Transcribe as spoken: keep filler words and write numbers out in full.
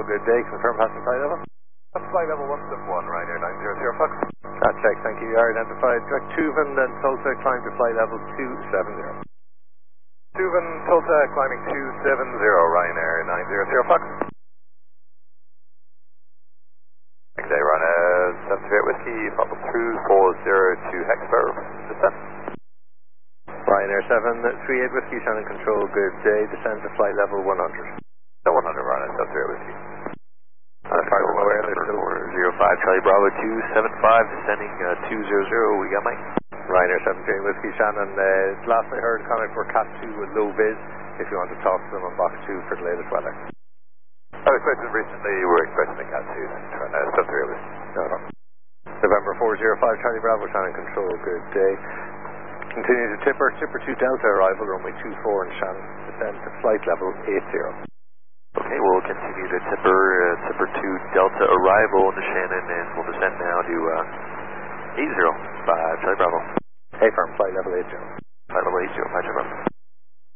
good day. Confirm passing flight level. Flight level one seven one, Ryanair nine zero zero, Fox. That check, thank you. You are identified. Direct Tuvan and Tulsa, climb to flight level two seven zero. Tuvan, Tulsa, climbing two seven zero, Ryanair nine zero zero, Fox. Good day, Ryanair seven three eight Whiskey, Papa two four zero two Hexper, descent. Ryanair seven three eight Whiskey, Shannon Control, good day. Descend to flight level one hundred. No, one hundred, Ryanair seven three eight Whiskey. Uh, fire from awareness, four zero five, Charlie Bravo two seven five, descending uh, two zero zero, we got Mike. Ryanair seven three eight Whiskey, Shannon, uh, last I heard, comment for Cat two with low vis, if you want to talk to them on box two for the latest weather. I was expecting recently, we're expecting the Cat two, trying to seven three eight Whiskey. No, no. November four zero five, Charlie Bravo, Shannon Control, good day. Continue to Tipper, Tipper two Delta arrival, runway two four in Shannon, descend to flight level eight zero. Okay, we'll continue to Tipper, uh, Tipper two Delta arrival into Shannon, and we'll descend now to uh, eight zero by Charlie Bravo. Hey firm, flight level eight zero. Flight level eight zero, Charlie Bravo.